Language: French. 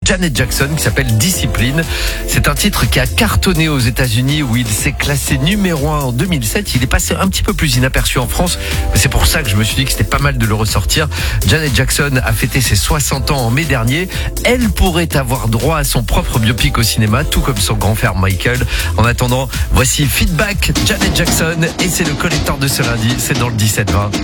Janet Jackson qui s'appelle Discipline. C'est un titre qui a cartonné aux États-Unis où il s'est classé numéro 1 en 2007. Il est passé un petit peu plus inaperçu en France, mais c'est pour ça que je me suis dit que c'était pas mal de le ressortir. Janet Jackson a fêté ses 60 ans en mai dernier. Elle pourrait avoir droit à son propre biopic au cinéma, tout comme son grand frère Michael. En attendant, voici Feedback, Janet Jackson, et c'est le collecteur de ce lundi, c'est dans le 17-20.